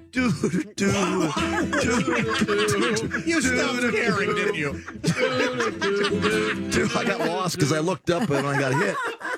You stopped caring, didn't you? I got lost because I looked up and I got hit.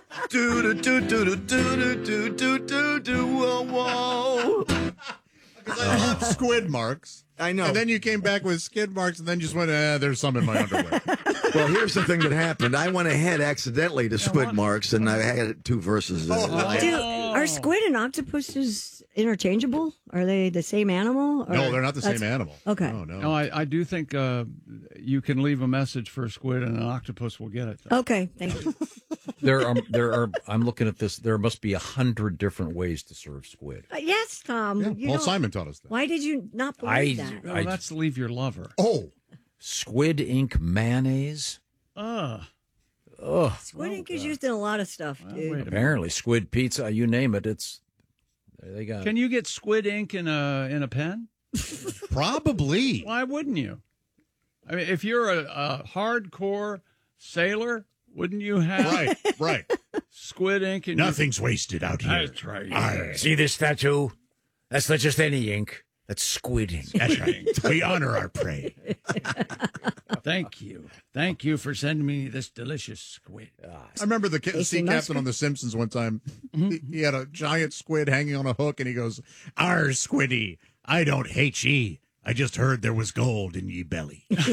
Whoa. Because I have squid marks. I know. And then you came back with skid marks and then just went, there's some in my underwear. Well, here's the thing that happened. I went ahead accidentally to squid marks, and I had two verses. Are squid and octopuses interchangeable? Are they the same animal? No, they're not the same animal. Okay. No, I do think you can leave a message for a squid and an octopus will get it. Though. Okay, thank you. There are. I'm looking at this. There must be 100 different ways to serve squid. Yes, Tom. Yeah, Paul Simon taught us that. Why did you not believe that? Well, that's leave your lover. Oh. Squid ink mayonnaise. Squid ink is used in a lot of stuff, dude. Apparently, squid pizza. You name it. They got. Can you get squid ink in a pen? Probably. Why wouldn't you? I mean, if you're a hardcore sailor, wouldn't you have right squid ink? Nothing's wasted out here. That's right. See this tattoo? That's not just any ink. That's squid ink. That's right. We honor our prey. Thank you. Thank you for sending me this delicious squid. I remember the sea captain on The Simpsons one time. He had a giant squid hanging on a hook, and he goes, "Arr, Squiddy, I don't hate ye. I just heard there was gold in ye belly." he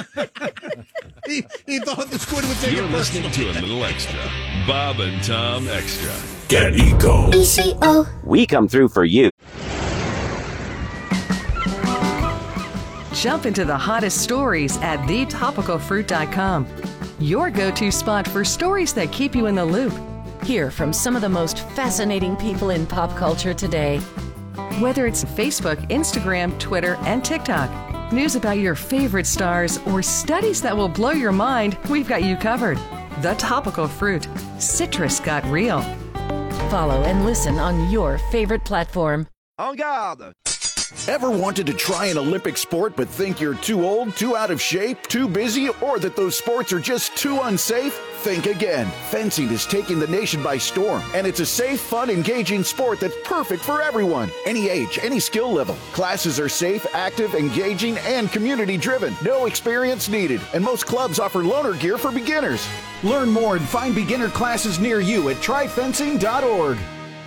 thought the squid would take You're it listening personally. to a little extra. Bob and Tom Extra. Get Eco. ECO. We come through for you. Jump into the hottest stories at thetopicalfruit.com. Your go-to spot for stories that keep you in the loop. Hear from some of the most fascinating people in pop culture today. Whether it's Facebook, Instagram, Twitter, and TikTok. News about your favorite stars or studies that will blow your mind, we've got you covered. The Topical Fruit. Citrus got real. Follow and listen on your favorite platform. En garde! Ever wanted to try an Olympic sport but think you're too old, too out of shape, too busy, or that those sports are just too unsafe? Think again. Fencing is taking the nation by storm, and it's a safe, fun, engaging sport that's perfect for everyone. Any age, any skill level. Classes are safe, active, engaging, and community-driven. No experience needed, and most clubs offer loaner gear for beginners. Learn more and find beginner classes near you at tryfencing.org.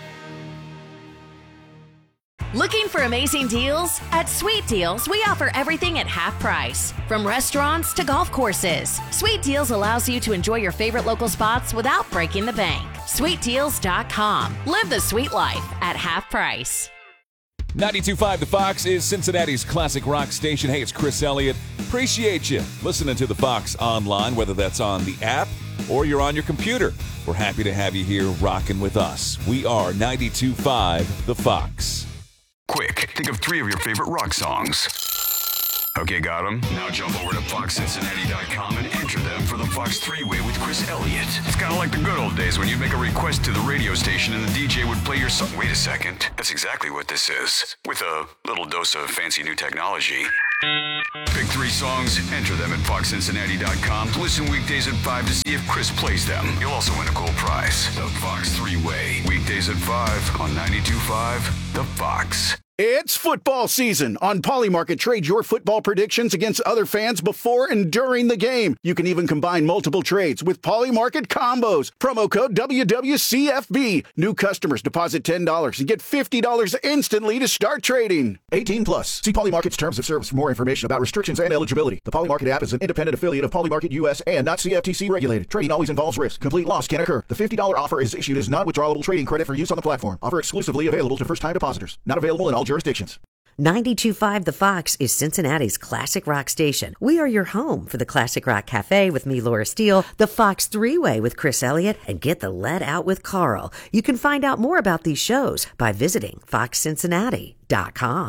Looking for amazing deals? At Sweet Deals, we offer everything at half price. From restaurants to golf courses, Sweet Deals allows you to enjoy your favorite local spots without breaking the bank. SweetDeals.com. Live the sweet life at half price. 92.5 The Fox is Cincinnati's classic rock station. Hey, it's Chris Elliott. Appreciate you listening to The Fox online, whether that's on the app or you're on your computer. We're happy to have you here rocking with us. We are 92.5 The Fox. Quick, think of 3 of your favorite rock songs. Okay, got them? Now jump over to FoxCincinnati.com and enter them for the Fox 3-Way with Chris Elliott. It's kind of like the good old days when you'd make a request to the radio station and the DJ would play your song. Wait a second. That's exactly what this is. With a little dose of fancy new technology. Pick 3 songs, enter them at FoxCincinnati.com. Listen weekdays at 5 to see if Chris plays them. You'll also win a cool prize. The Fox 3-Way. Weekdays at 5 on 92.5 The Fox. It's football season. On Polymarket, trade your football predictions against other fans before and during the game. You can even combine multiple trades with Polymarket combos. Promo code WWCFB. New customers deposit $10 and get $50 instantly to start trading. 18 plus. See Polymarket's terms of service for more information about restrictions and eligibility. The Polymarket app is an independent affiliate of Polymarket US and not CFTC regulated. Trading always involves risk. Complete loss can occur. The $50 offer is issued as non-withdrawable trading credit for use on the platform. Offer exclusively available to first-time depositors. Not available in all jurisdictions. 92.5 The Fox is Cincinnati's classic rock station. We are your home for the Classic Rock Cafe with me, Laura Steele, the Fox 3-Way with Chris Elliott, and Get the Lead Out with Carl. You can find out more about these shows by visiting FoxCincinnati.com.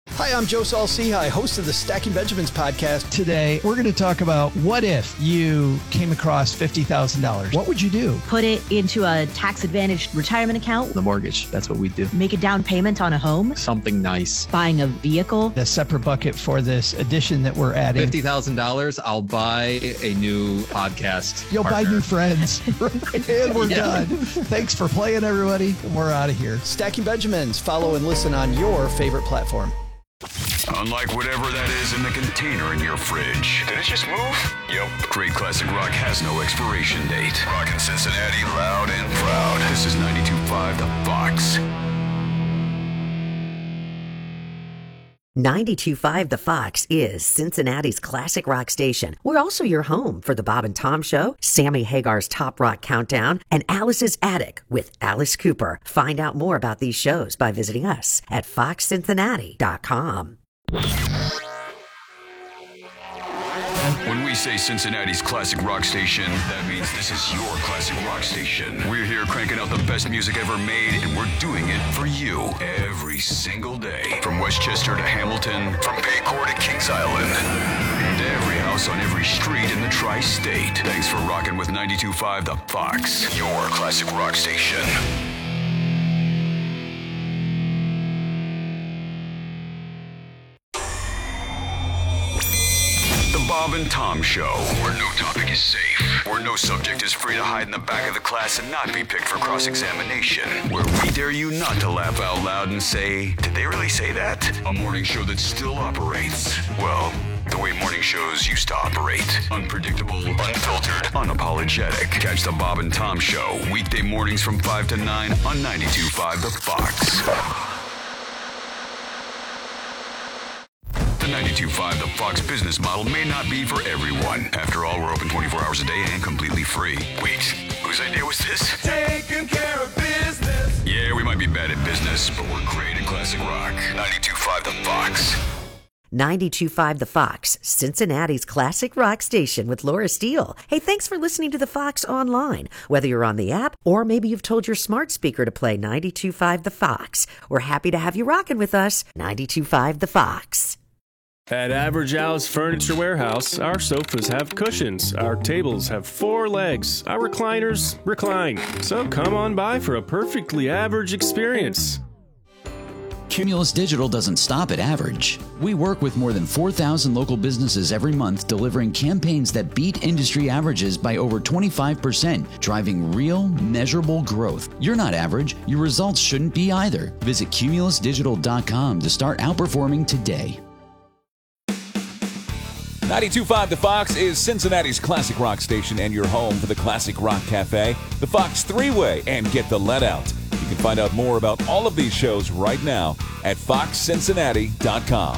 Hi, I'm Joe Saul-Sehy, host of the Stacking Benjamins podcast. Today, we're going to talk about what if you came across $50,000. What would you do? Put it into a tax-advantaged retirement account. The mortgage. That's what we do. Make a down payment on a home. Something nice. Buying a vehicle. A separate bucket for this addition that we're adding. $50,000, I'll buy a new podcast. You'll partner. buy new friends. And we're done. Thanks for playing, everybody. We're out of here. Stacking Benjamins. Follow and listen on your favorite platform. Unlike whatever that is in the container in your fridge. Did it just move? Yep. Great classic rock has no expiration date. Rockin' Cincinnati loud and proud. This is 92.5 The Fox. 92.5 The Fox is Cincinnati's classic rock station. We're also your home for the Bob and Tom Show, Sammy Hagar's Top Rock Countdown, and Alice's Attic with Alice Cooper. Find out more about these shows by visiting us at foxcincinnati.com. When we say Cincinnati's classic rock station, that means this is your classic rock station. We're here cranking out the best music ever made, and we're doing it for you every single day. From Westchester to Hamilton, from Bayport to Kings Island, and every house on every street in the tri-state. Thanks for rocking with 92.5 The Fox, your classic rock station. The Bob and Tom Show, where no topic is safe, where no subject is free to hide in the back of the class and not be picked for cross-examination, where we dare you not to laugh out loud and say, did they really say that? A morning show that still operates, well, the way morning shows used to operate. Unpredictable, unfiltered, unapologetic. Catch the Bob and Tom Show, weekday mornings from 5 to 9 on 92.5 The Fox. The 92.5 The Fox business model may not be for everyone. After all, we're open 24 hours a day and completely free. Wait, whose idea was this? Taking care of business. Yeah, we might be bad at business, but we're great at classic rock. 92.5 The Fox. 92.5 The Fox, Cincinnati's classic rock station with Laura Steele. Hey, thanks for listening to The Fox online. Whether you're on the app or maybe you've told your smart speaker to play 92.5 The Fox. We're happy to have you rocking with us. 92.5 The Fox. At Average Al's Furniture Warehouse, our sofas have cushions, our tables have 4 legs, our recliners recline. So come on by for a perfectly average experience. Cumulus Digital doesn't stop at average. We work with more than 4,000 local businesses every month, delivering campaigns that beat industry averages by over 25%, driving real, measurable growth. You're not average. Your results shouldn't be either. Visit cumulusdigital.com to start outperforming today. 92.5 The Fox is Cincinnati's classic rock station and your home for the Classic Rock Cafe, the Fox Three-Way, and Get the Let Out. You can find out more about all of these shows right now at foxcincinnati.com.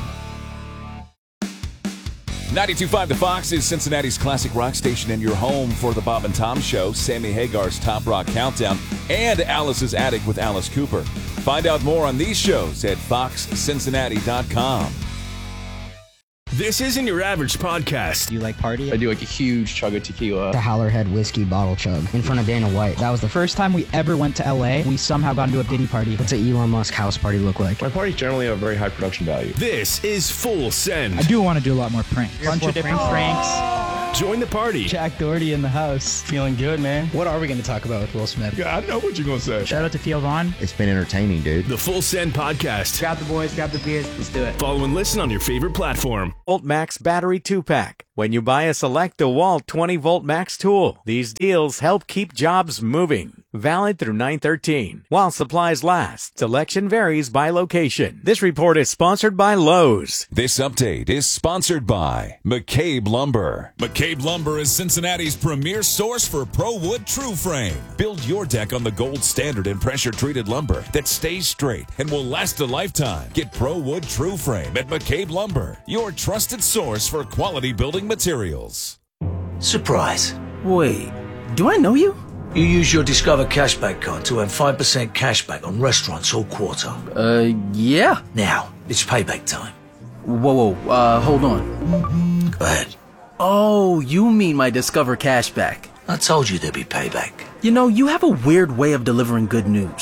92.5 The Fox is Cincinnati's classic rock station and your home for the Bob and Tom Show, Sammy Hagar's Top Rock Countdown, and Alice's Attic with Alice Cooper. Find out more on these shows at foxcincinnati.com. This isn't your average podcast. Do you like party? I do like a huge chug of tequila. The Howlerhead whiskey bottle chug in front of Dana White. That was the first time we ever went to LA. We somehow got into a Diddy party. What's an Elon Musk house party look like? My parties generally have a very high production value. This is Full Send. I do want to do a lot more pranks. Bunch of different pranks. Join the party. Jack Doherty in the house. Feeling good, man. What are we going to talk about with Will Smith? Yeah, I know what you're going to say. Shout out to Theo Vaughn. It's been entertaining, dude. The Full Send Podcast. Grab the boys, grab the beers. Let's do it. Follow and listen on your favorite platform. Volt Max Battery 2-Pack. When you buy a select DeWalt 20-volt max tool, these deals help keep jobs moving. Valid through 9/13. While supplies last. Selection varies by location. This report is sponsored by Lowe's. This update is sponsored by McCabe Lumber. McCabe Lumber is Cincinnati's premier source for ProWood True Frame. Build your deck on the gold standard and pressure-treated lumber that stays straight and will last a lifetime. Get ProWood True Frame at McCabe Lumber, your trusted source for quality building materials. Surprise. Wait, do I know you? You use your Discover Cashback card to earn 5% cashback on restaurants all quarter. Yeah. Now, it's payback time. Whoa, hold on. Go ahead. Oh, you mean my Discover Cashback. I told you there'd be payback. You know, you have a weird way of delivering good news.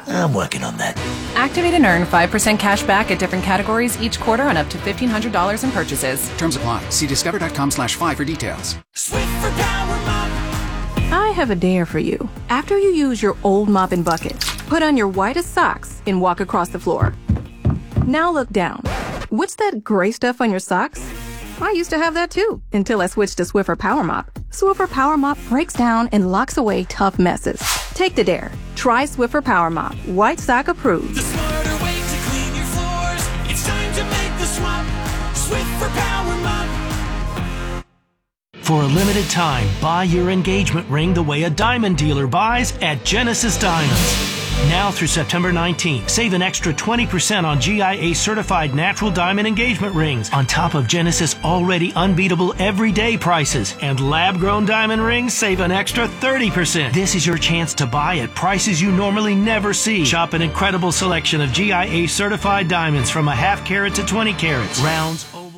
I'm working on that. Activate and earn 5% cash back at different categories each quarter on up to $1,500 in purchases. Terms apply. See discover.com/5 for details. Swiffer Power Mop. I have a dare for you. After you use your old mop and bucket, put on your whitest socks and walk across the floor. Now look down. What's that gray stuff on your socks? I used to have that too, until I switched to Swiffer Power Mop. Swiffer Power Mop breaks down and locks away tough messes. Take the dare. Try Swiffer Power Mop. White sock approved. The smarter way to clean your floors. It's time to make the swap. Swiffer Power Mop. For a limited time, buy your engagement ring the way a diamond dealer buys at Genesis Diamonds. Now through September 19th, save an extra 20% on GIA certified natural diamond engagement rings on top of Genesis already unbeatable everyday prices. And lab-grown diamond rings save an extra 30%. This is your chance to buy at prices you normally never see. Shop an incredible selection of GIA certified diamonds from a half carat to 20 carats. Rounds, ovals.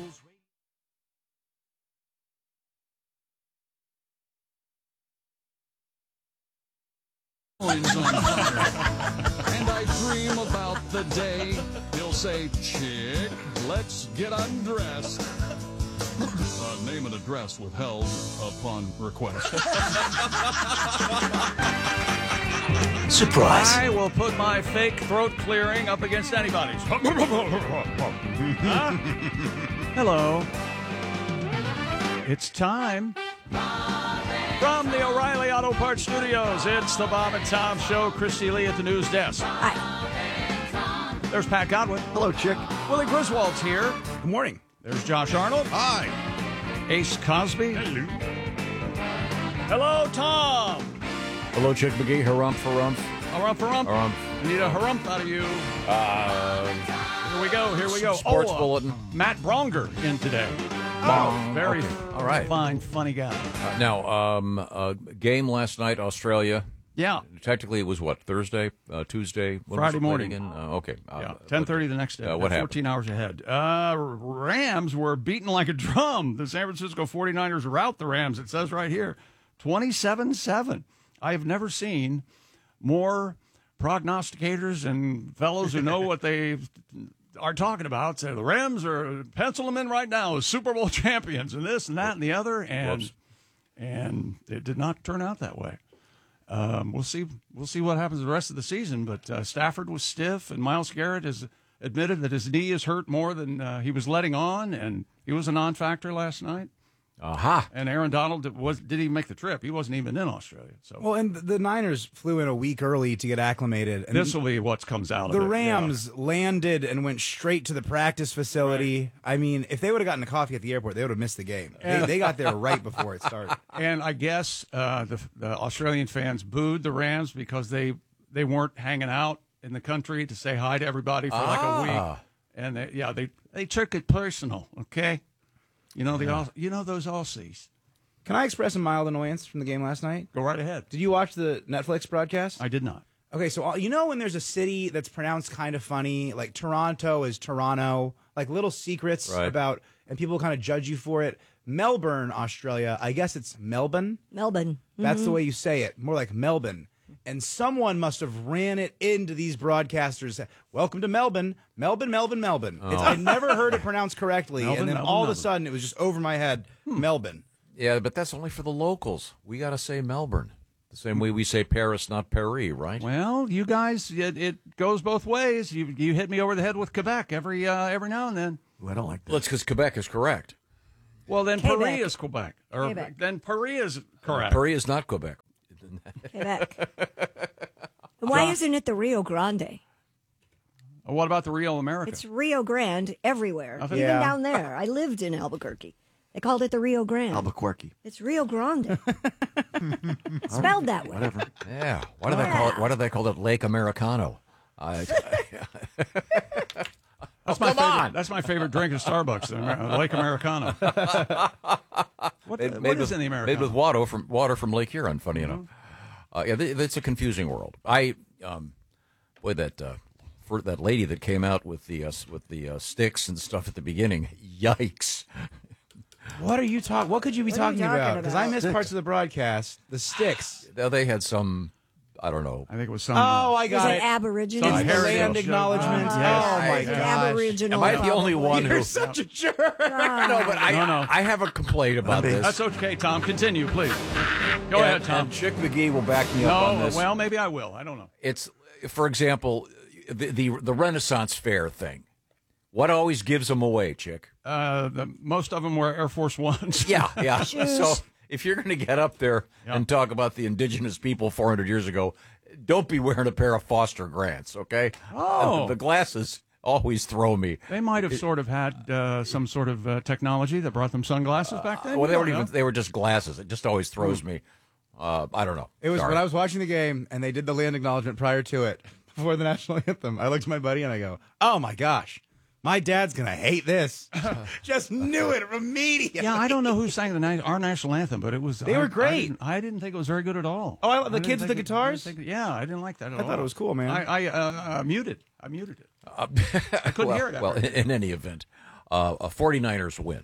And I dream about the day he'll say, "Chick, let's get undressed." Name and address withheld upon request. Surprise. I will put my fake throat clearing up against anybody's. Huh? Hello. It's time. From the O'Reilly Auto Parts Studios, it's the Bob and Tom Show. Christy Lee at the news desk. Hi. There's Pat Godwin. Hello, Chick. Willie Griswold's here. Good morning. There's Josh Arnold. Hi. Ace Cosby. Hello. Hello, Tom. Hello, Chick McGee. Harumph, harumph. Harumph, harumph. Harumph. We need a harumph out of you. Here we go. Here we go. Sports bulletin. Matt Bronger in today. Very okay. All right. fine, funny guy. Game last night, Australia. Yeah. Technically, it was what, Thursday, Tuesday? When Friday was it morning. again? Okay. Yeah, 10:30 the next day. What happened? 14 hours ahead. Rams were beaten like a drum. The San Francisco 49ers rout the Rams, it says right here, 27-7. I have never seen more prognosticators and fellows who know what they are talking about say the Rams are pencil them in right now as Super Bowl champions and this and that and the other, and it did not turn out that way. We'll see what happens the rest of the season, but Stafford was stiff, and Myles Garrett has admitted that his knee is hurt more than he was letting on, and he was a non-factor last night. Aha. And Aaron Donald didn't even make the trip. He wasn't even in Australia. So Well, and the Niners flew in a week early to get acclimated. And this will be what comes out of it. The Rams landed and went straight to the practice facility. Right. I mean, if they would have gotten a coffee at the airport, they would have missed the game. They got there right before it started. And I guess the Australian fans booed the Rams because they weren't hanging out in the country to say hi to everybody for like a week. And they took it personal, okay? You know those Aussies. Can I express a mild annoyance from the game last night? Go right ahead. Did you watch the Netflix broadcast? I did not. Okay, so you know when there's a city that's pronounced kind of funny, like Toronto is Toronto, like little secrets about, and people kind of judge you for it. Melbourne, Australia, I guess it's Melbourne. Melbourne. That's the way you say it, more like Melbourne. And someone must have ran it into these broadcasters. Welcome to Melbourne. Melbourne. Oh. I never heard it pronounced correctly. And then all of a sudden, it was just over my head. Melbourne. Yeah, but that's only for the locals. We got to say Melbourne. The same way we say Paris, not Paris, right? Well, you guys, it goes both ways. You hit me over the head with Quebec every now and then. Ooh, I don't like that. Well, it's because Quebec is correct. Well, then Paris is Quebec. Or then Paris is correct. Paris is not Quebec. Quebec. Why isn't it the Rio Grande? What about the Rio America? It's Rio Grande everywhere, even Yeah. down there. I lived in Albuquerque. They called it the Rio Grande. Albuquerque. It's Rio Grande. Spelled that way. Whatever. Yeah. Why do they call it? Why do they call it Lake Americano? That's my favorite drink at Starbucks, Lake Americano. What is in the Americano? Made with water from Lake Huron. Funny enough. It's a confusing world. For that lady that came out with the sticks and stuff at the beginning. Yikes! What are you talking? What could you be talking about? Because I missed parts of the broadcast. The sticks. They had some. I don't know. I think it was some. Oh, I Is got it it. Aboriginal? It's the land acknowledgement. Yes. Oh, my The gosh. Aboriginal. Am I the only one You're who... such a jerk. No, but I have a complaint about this. That's okay, Tom. Continue, please. Go ahead, Tom. And Chick McGee will back me up on No, this. well, maybe I will. I don't know. It's, for example, the Renaissance Fair thing. What always gives them away, Chick? Most of them were Air Force Ones. Yeah. Shoes. So if you're going to get up there and talk about the indigenous people 400 years ago, don't be wearing a pair of Foster Grants, okay? Oh. The glasses always throw me. They might have sort of had some sort of technology that brought them sunglasses back then. Well, they were just glasses. It just always throws me. I don't know. It was Sorry. when I was watching the game and they did the land acknowledgement prior to it, before the national anthem. I looked at my buddy and I go, "Oh my gosh, my dad's gonna hate this." Just knew it immediately. Yeah, I don't know who sang our national anthem, but it was. They were great. I didn't think it was very good at all. Oh, the kids with the guitars? I didn't like that at all. I thought it was cool, man. I muted it. I couldn't hear it. Well, in any event, 49ers win.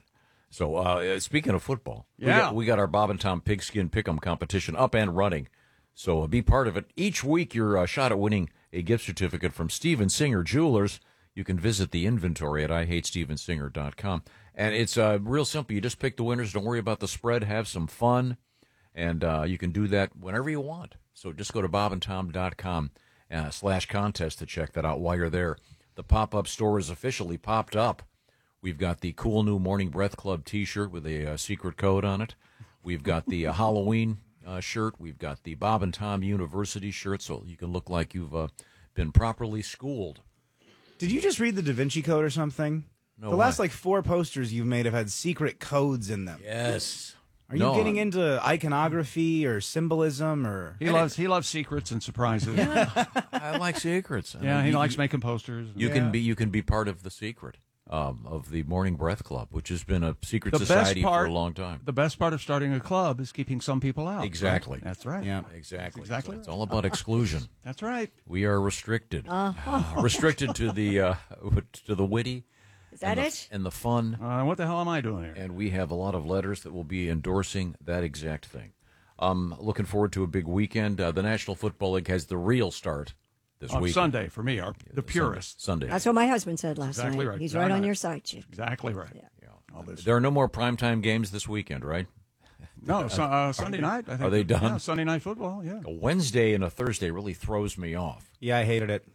So speaking of football, we got our Bob and Tom Pigskin Pick'em competition up and running. So be part of it. Each week, you're a shot at winning a gift certificate from Steven Singer Jewelers. You can visit the inventory at IHateStevenSinger.com. And it's real simple. You just pick the winners. Don't worry about the spread. Have some fun. And you can do that whenever you want. So just go to bobandtom.com /contest to check that out while you're there. The pop-up store is officially popped up. We've got the cool new Morning Breath Club T-shirt with a secret code on it. We've got the Halloween shirt. We've got the Bob and Tom University shirt, so you can look like you've been properly schooled. Did you just read the Da Vinci Code or something? No, the last why? 4 posters you've made have had secret codes in them. Yes. Are you getting into iconography or symbolism or? He loves secrets and surprises. I like secrets. He likes making posters. You can be part of the secret of the Morning Breath Club, which has been a secret society for a long time. The best part of starting a club is keeping some people out. Exactly. Right? That's right. Yeah, exactly. That's exactly. It's all about exclusion. That's right. We are restricted. Restricted to the witty. Is that it? And the fun. What the hell am I doing here? And we have a lot of letters that will be endorsing that exact thing. Looking forward to a big weekend. The National Football League has the real start this week. Sunday for me, the purists. Sunday. That's what my husband said last Exactly night. right. He's right on your side, Chief. Exactly right. Yeah. There are no more primetime games this weekend, right? No, Sunday night, I think. Are they done? Yeah, Sunday night football, yeah. A Wednesday and a Thursday really throws me off. Yeah, I hated it.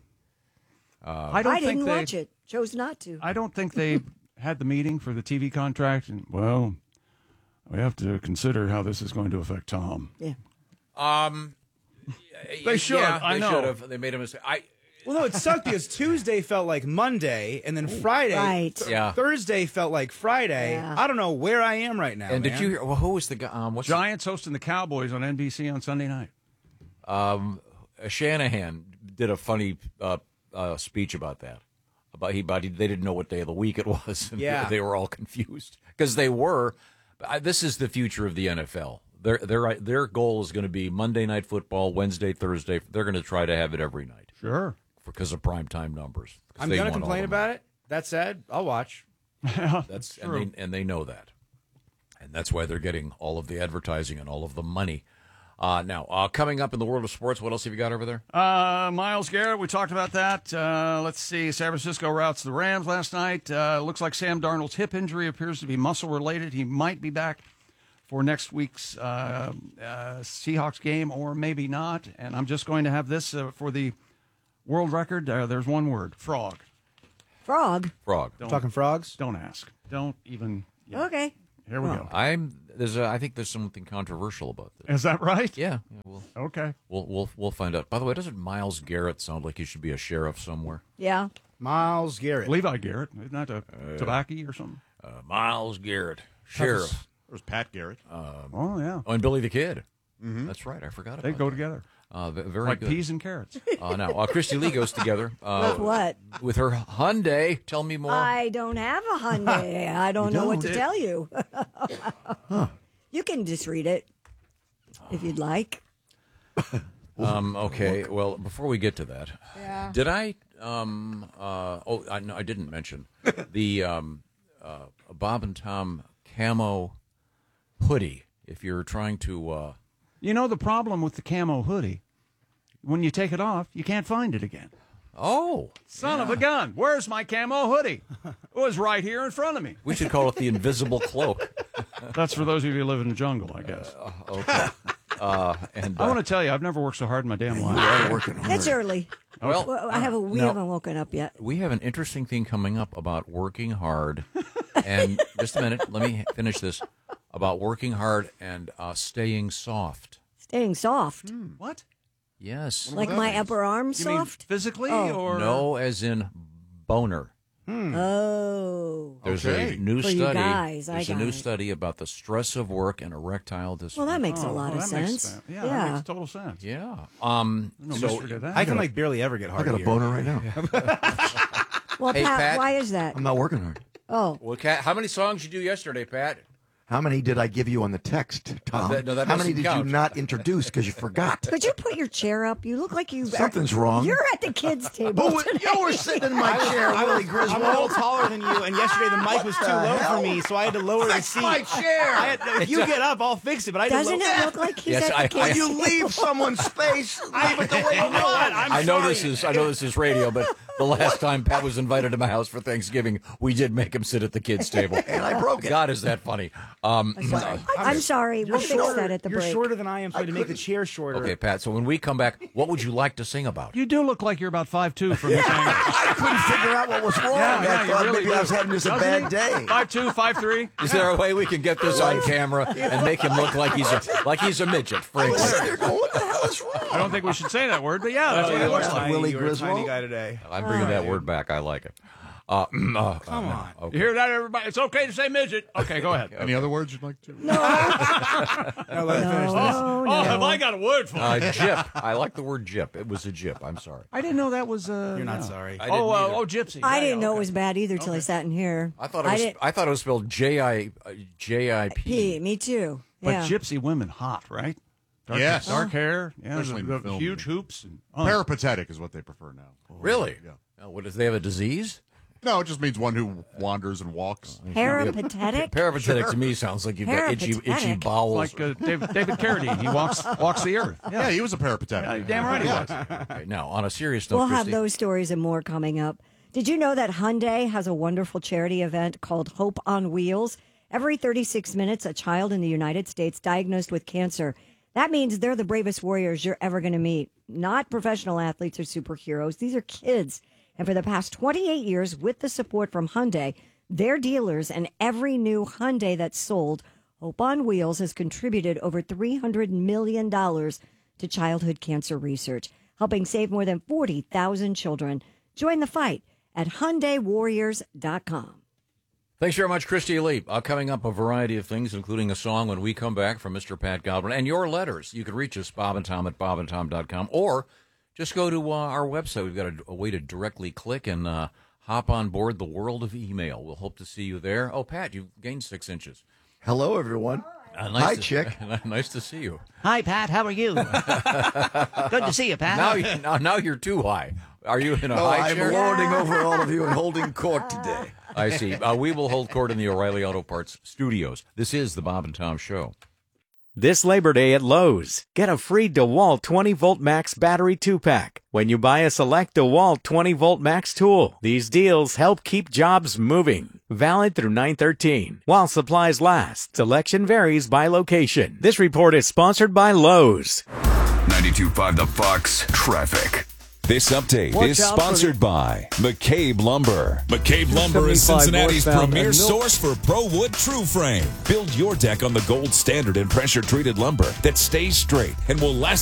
I didn't watch it. Chose not to. I don't think they had the meeting for the TV contract, and, well, we have to consider how this is going to affect Tom. Yeah. They should. Yeah, I know. should have. They made a mistake. Well, no, it sucked because Tuesday felt like Monday, and then Friday, Right. Thursday felt like Friday. Yeah. I don't know where I am right now. And man. did you hear? Well, who was the guy? Giants hosting the Cowboys on NBC on Sunday night. Shanahan did a funny speech about that. They didn't know what day of the week it was. And Yeah. they were all confused because they were. This is the future of the NFL. Their goal is going to be Monday Night Football, Wednesday, Thursday. They're going to try to have it every night. Sure. Because of primetime numbers. I'm going to complain about it. That said, I'll watch. That's true. And they know that. And that's why they're getting all of the advertising and all of the money. Now, coming up in the world of sports, what else have you got over there? Myles Garrett, we talked about that. Let's see. San Francisco routs the Rams last night. Looks like Sam Darnold's hip injury appears to be muscle-related. He might be back for next week's Seahawks game, or maybe not. And I'm just going to have this for the world record. There's one word: frog. Frog? Frog. Talking frogs? Don't ask. Don't even. Okay. Here we go. I think there's something controversial about this. Is that right? Yeah. Okay. We'll find out. By the way, doesn't Myles Garrett sound like he should be a sheriff somewhere? Yeah. Myles Garrett. Levi Garrett. Isn't that a tobacco or something? Myles Garrett, sheriff. There's Pat Garrett. Oh, yeah. Oh, and Billy the Kid. Mm-hmm. That's right. I forgot about They go together. Very like good. peas and carrots. Now, Christy Lee goes together. With what? With her Hyundai. Tell me more. I don't have a Hyundai. I don't know what to tell you. You can just read it if you'd like. Okay. Well, before we get to that, Yeah. did I? I didn't mention the Bob and Tom camo hoodie. If you're trying to, You know the problem with the camo hoodie when you take it off, you can't find it again. Oh. Son of a gun. Where's my camo hoodie? It was right here in front of me. We should call it the invisible cloak. That's for those of you who live in the jungle, I guess. Okay. I want to tell you, I've never worked so hard in my damn life. It's early. Well, we haven't woken up yet. We have an interesting thing coming up about working hard. And just a minute, let me finish this. About working hard and staying soft. Staying soft? What? Yes. Like my upper arm You soft? mean physically or? No, as in boner. Oh. There's a new For you study. guys, I There's a got new it. study about the stress of work and erectile dysfunction. Well, that makes a lot of sense. That makes total sense. Yeah. No mystery to that. I can barely ever get hard. I got a boner right now. Well, Hey, Pat. why is that? I'm not working hard. Oh. Well, Kat, how many songs you do yesterday, Pat? How many did I give you on the text, Tom? that How many doesn't did count. you not introduce because you forgot? Could you put your chair up? You look like you. Something's wrong. You're at the kids' table. You were sitting in my chair, Willie Griswold. I'm a little taller than you, and yesterday the mic was too low for me, so I had to lower the seat. my chair. If you get up, I'll fix it. But I had to Doesn't lower it look like he's Yes, at the kids' When you table? leave someone's space, leave it the way you want. I know this is radio, but the last time Pat was invited to my house for Thanksgiving, we did make him sit at the kids' table, and I broke it. God, is that funny? I'm sorry. We'll fix that at the You're break. shorter than I am, so I had to make the chair shorter. Okay, Pat. So when we come back, what would you like to sing about? You do look like you're about 5'2" from this angle. I couldn't figure out what was wrong. I thought maybe I was having just a bad day. 5'2", 5'3". Is there a way we can get this on camera and make him look like he's a midget? Frankly. What the hell is wrong? I don't think we should say that word, but yeah, that's what it looks like. Willie You're a tiny Griswold. guy today. I'm bringing that word back. I like it. Come on. Okay. You hear that, everybody? It's okay to say midget. Okay, go ahead. Any other words you'd like to? No, let me finish this. Oh, have I got a word for you? Jip. I like the word jip. It was a jip. I'm sorry. I didn't know that was. You're not sorry. I didn't either. gypsy. I Yeah, didn't know okay. it was bad either till I sat in here. I thought it was spelled J-I-P. Me too. But Yeah. gypsy women hot, right? Yes. Dark hair. Yeah, Especially in the film. huge hoops. And, Peripatetic is what they prefer now. Really? Yeah. What, do they have a disease? No, it just means one who wanders and walks. Peripatetic? Peripatetic to me sounds like you've got itchy Peripatetic. bowels. like David Carradine. He walks the earth. Yeah, he was a peripatetic. Yeah, damn right he was. Okay, now, on a serious note, We'll have Christy, those stories and more coming up. Did you know that Hyundai has a wonderful charity event called Hope on Wheels? Every 36 minutes, a child in the United States diagnosed with cancer. That means they're the bravest warriors you're ever going to meet. Not professional athletes or superheroes. These are kids. And for the past 28 years, with the support from Hyundai, their dealers, and every new Hyundai that's sold, Hope on Wheels has contributed over $300 million to childhood cancer research, helping save more than 40,000 children. Join the fight at HyundaiWarriors.com. thanks very much, Christy Lee. Coming up, a variety of things, including a song when we come back from Mr. Pat Godwin. And your letters. You can reach us, Bob and Tom at bobandtom.com, or just go to our website. We've got a way to directly click and hop on board the world of email. We'll hope to see you there. Oh, Pat, you've gained 6 inches. Hello, everyone. Hi, chick. Nice to see you. Hi, Pat. How are you? Good to see you, Pat. Now you're too high. Are you in a No, high I'm chair? lording over all of you and holding court today. I see. We will hold court in the O'Reilly Auto Parts studios. This is the Bob and Tom Show. This Labor Day at Lowe's, get a free DeWalt 20-volt max battery 2-pack when you buy a select DeWalt 20-volt max tool. These deals help keep jobs moving. Valid through 9/13. While supplies last. Selection varies by location. This report is sponsored by Lowe's. 92.5 The Fox Traffic. This update Watch is out for sponsored by McCabe Lumber. McCabe Lumber is 75 Cincinnati's northbound premier and Mil- source for ProWood True Frame. Build your deck on the gold standard and pressure-treated lumber that stays straight and will last